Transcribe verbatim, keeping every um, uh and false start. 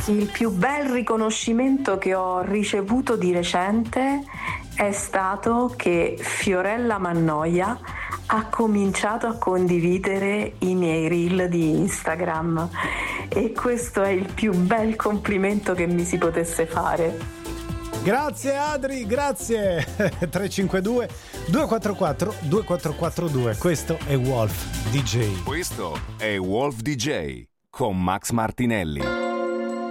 Il più bel riconoscimento che ho ricevuto di recente è stato che Fiorella Mannoia ha cominciato a condividere i miei reel di Instagram e questo è il più bel complimento che mi si potesse fare. Grazie Adri, grazie. tre cinque due due quattro quattro due quattro quattro due. Questo è Wolf D J. Questo è Wolf D J con Max Martinelli.